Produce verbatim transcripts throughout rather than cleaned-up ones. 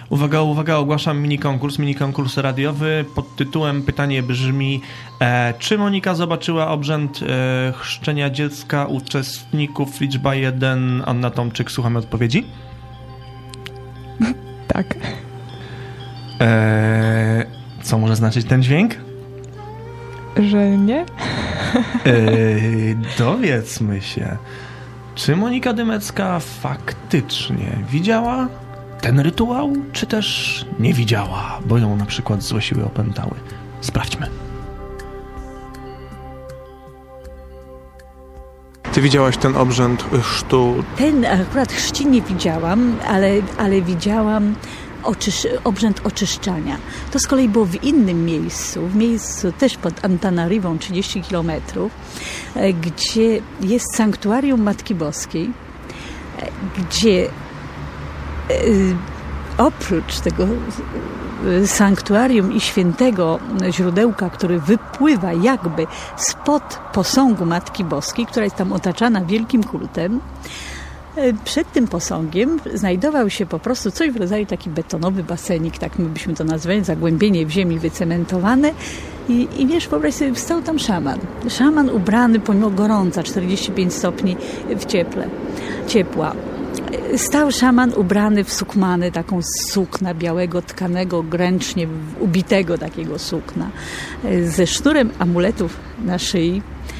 Uwaga, uwaga, ogłaszam mini konkurs, mini konkurs radiowy pod tytułem pytanie brzmi e, czy Monika zobaczyła obrzęd e, chrzczenia dziecka uczestników liczba jeden? Anna Tomczyk, słuchamy odpowiedzi. Tak. E, co może znaczyć ten dźwięk? Że nie? E, dowiedzmy się, czy Monika Dymecka faktycznie widziała ten rytuał, czy też nie widziała, bo ją na przykład złe siły opętały. Sprawdźmy. Ty widziałaś ten obrzęd chrztu? Ten akurat chrzci nie widziałam, ale, ale widziałam oczysz, obrzęd oczyszczania. To z kolei było w innym miejscu, w miejscu też pod Antananarywą, trzydzieści kilometrów, gdzie jest sanktuarium Matki Boskiej, gdzie oprócz tego sanktuarium i świętego źródełka, który wypływa jakby spod posągu Matki Boskiej, która jest tam otaczana wielkim kultem, przed tym posągiem znajdował się po prostu coś w rodzaju taki betonowy basenik, tak my byśmy to nazwali, zagłębienie w ziemi wycementowane i, i wiesz, wyobraź sobie, stał tam szaman. Szaman ubrany pomimo gorąca, czterdzieści pięć stopni w cieple, ciepła. Stał szaman ubrany w sukmany, taką z sukna białego, tkanego, gręcznie ubitego takiego sukna, ze sznurem amuletów na szyi.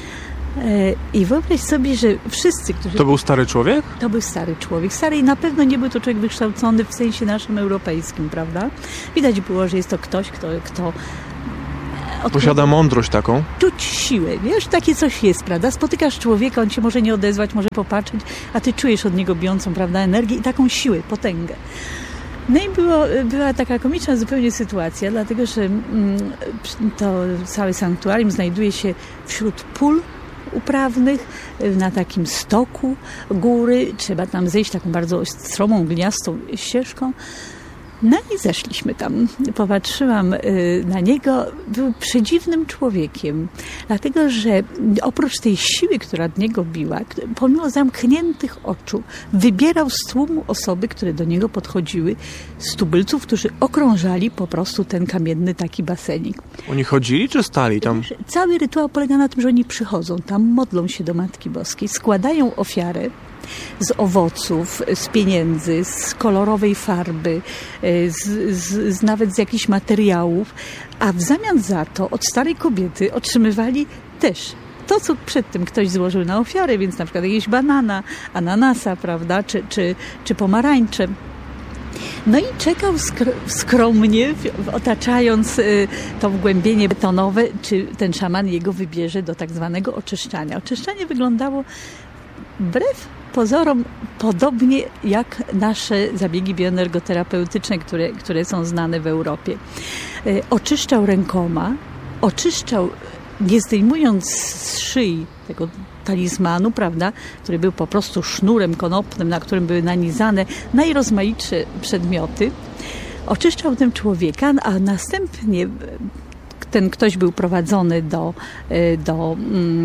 I wyobraź sobie, że wszyscy, którzy... To był stary człowiek? To był stary człowiek. Stary i na pewno nie był to człowiek wykształcony w sensie naszym europejskim, prawda? Widać było, że jest to ktoś, kto... kto posiada mądrość taką? Czuć siłę, wiesz, takie coś jest, prawda? Spotykasz człowieka, on cię może nie odezwać, może popatrzeć, a ty czujesz od niego bijącą, prawda, energię i taką siłę, potęgę. No i było, była taka komiczna zupełnie sytuacja, dlatego że mm, to całe sanktuarium znajduje się wśród pól uprawnych, na takim stoku góry. Trzeba tam zejść taką bardzo stromą, gliniastą ścieżką. No i zeszliśmy tam. Popatrzyłam na niego. Był przedziwnym człowiekiem, dlatego że oprócz tej siły, która od niego biła, pomimo zamkniętych oczu, wybierał z tłumu osoby, które do niego podchodziły, z tubylców, którzy okrążali po prostu ten kamienny taki basenik. Oni chodzili czy stali tam? Cały rytuał polega na tym, że oni przychodzą tam, modlą się do Matki Boskiej, składają ofiarę z owoców, z pieniędzy, z kolorowej farby, z, z, z nawet z jakichś materiałów, a w zamian za to od starej kobiety otrzymywali też to, co przedtem ktoś złożył na ofiarę, więc na przykład jakieś banana, ananasa, prawda, czy, czy, czy pomarańcze. No i czekał skr- skromnie, otaczając y, to wgłębienie betonowe, czy ten szaman jego wybierze do tak zwanego oczyszczania. Oczyszczanie wyglądało wbrew pozorom podobnie jak nasze zabiegi bioenergoterapeutyczne, które, które są znane w Europie. Y, oczyszczał rękoma, oczyszczał, nie zdejmując z szyi tego talizmanu, prawda, który był po prostu sznurem konopnym, na którym były nanizane najrozmaitsze przedmioty. Oczyszczał tym człowieka, a następnie ten ktoś był prowadzony do, do,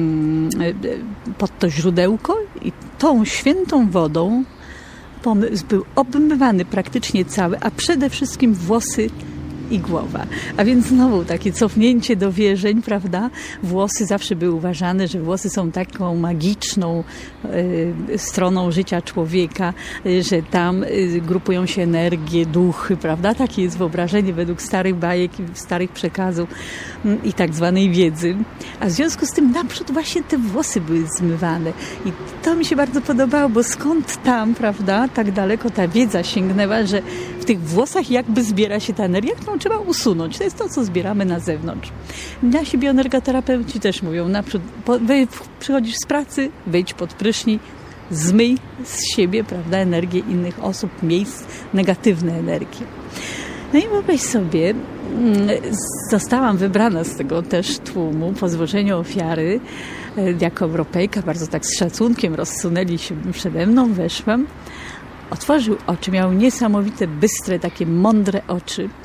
pod to źródełko i tą świętą wodą był obmywany praktycznie cały, a przede wszystkim włosy i głowa. A więc znowu takie cofnięcie do wierzeń, prawda? Włosy zawsze były uważane, że włosy są taką magiczną y, stroną życia człowieka, y, że tam y, grupują się energie, duchy, prawda? Takie jest wyobrażenie według starych bajek i starych przekazów y, i tak zwanej wiedzy. A w związku z tym naprzód właśnie te włosy były zmywane. I to mi się bardzo podobało, bo skąd tam, prawda, tak daleko ta wiedza sięgnęła, że w tych włosach jakby zbiera się ta energia, którą trzeba usunąć. To jest to, co zbieramy na zewnątrz. Nasi bioenergoterapeuci też mówią, naprzód, po, wy, przychodzisz z pracy, wyjdź pod prysznic, zmyj z siebie, prawda, energię innych osób, miejsc, negatywne energie. No i wyobraź sobie, zostałam wybrana z tego też tłumu po złożeniu ofiary jako Europejka, bardzo tak z szacunkiem rozsunęli się przede mną, weszłam. Otworzył oczy, miał niesamowite, bystre, takie mądre oczy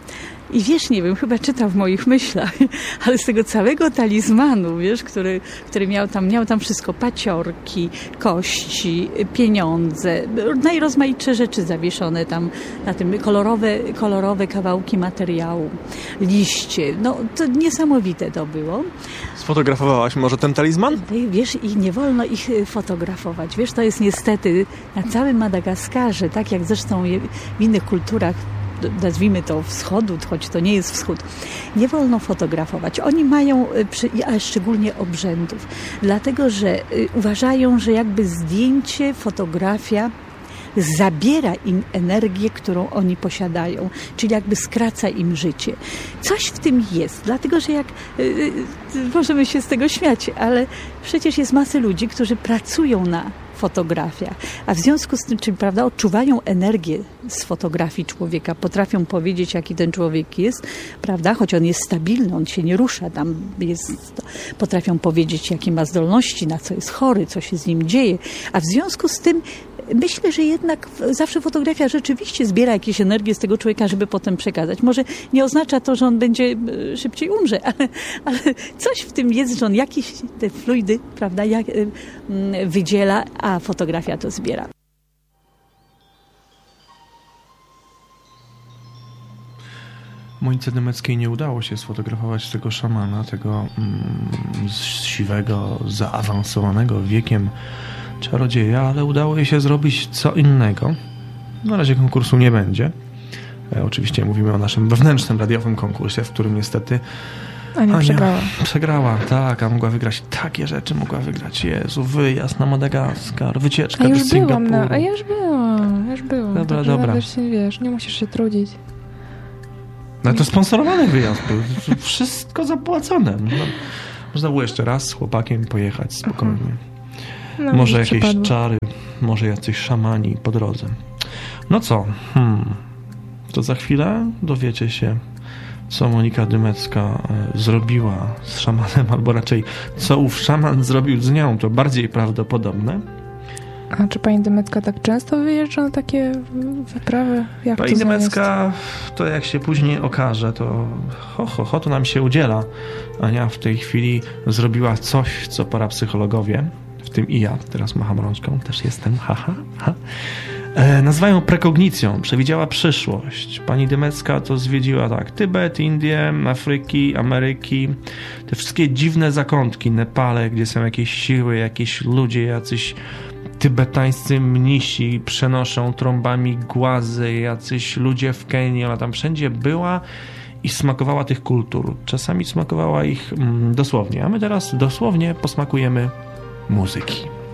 I wiesz, nie wiem, chyba czytał w moich myślach, ale z tego całego talizmanu, wiesz, który, który miał tam, miał tam wszystko, paciorki, kości, pieniądze, najrozmaitsze rzeczy zawieszone tam na tym, kolorowe, kolorowe kawałki materiału, liście, no to niesamowite to było. Sfotografowałaś może ten talizman? Wiesz, i nie wolno ich fotografować, wiesz, to jest niestety na całym Madagaskarze, tak jak zresztą w innych kulturach, nazwijmy to wschodu, choć to nie jest wschód, nie wolno fotografować. Oni mają, a szczególnie obrzędów, dlatego że uważają, że jakby zdjęcie, fotografia zabiera im energię, którą oni posiadają, czyli jakby skraca im życie. Coś w tym jest, dlatego że jak yy, możemy się z tego śmiać, ale przecież jest masę ludzi, którzy pracują na fotografiach, a w związku z tym, czyli prawda, odczuwają energię z fotografii człowieka, potrafią powiedzieć, jaki ten człowiek jest, prawda, choć on jest stabilny, on się nie rusza, tam jest, potrafią powiedzieć, jakie ma zdolności, na co jest chory, co się z nim dzieje, a w związku z tym myślę, że jednak zawsze fotografia rzeczywiście zbiera jakieś energię z tego człowieka, żeby potem przekazać. Może nie oznacza to, że on będzie szybciej umrze, ale, ale coś w tym jest, że on jakieś te fluidy, prawda, jak, wydziela, a fotografia to zbiera. Monice Dymeckiej nie udało się sfotografować tego szamana, tego mm, siwego, zaawansowanego wiekiem czarodzieja, ale udało jej się zrobić co innego. Na razie konkursu nie będzie. E, oczywiście mówimy o naszym wewnętrznym radiowym konkursie, w którym niestety Ania, Ania przegrała. Przegrała, tak, a mogła wygrać takie rzeczy, mogła wygrać. Jezu, wyjazd na Madagaskar, wycieczka a do już Singapuru. Byłam na, a ja już byłam, już byłam. Dobra, Także dobra. Się, wiesz, nie musisz się trudzić. No to sponsorowany wyjazd był. Wszystko zapłacone. Można, można było jeszcze raz z chłopakiem pojechać spokojnie. No, może jakieś przypadło. czary, może jacyś szamani po drodze. No co? Hmm. To za chwilę dowiecie się, co Monika Dymecka zrobiła z szamanem, albo raczej co ów szaman zrobił z nią. To bardziej prawdopodobne. A czy pani Dymecka tak często wyjeżdża na takie wyprawy? Jak Pani to Dymecka, to jak się później okaże, to ho, ho, ho, to nam się udziela. Ania w tej chwili zrobiła coś, co parapsychologowie, w tym i ja, teraz macham rączką, też jestem, haha, ha, e, nazywają prekognicją, przewidziała przyszłość. Pani Dymecka to zwiedziła tak, Tybet, Indie, Afryki, Ameryki, te wszystkie dziwne zakątki, Nepale, gdzie są jakieś siły, jakieś ludzie, jacyś tybetańscy mnisi przenoszą trąbami głazy, jacyś ludzie w Kenii, ona tam wszędzie była i smakowała tych kultur. Czasami smakowała ich mm, dosłownie, a my teraz dosłownie posmakujemy muzyki.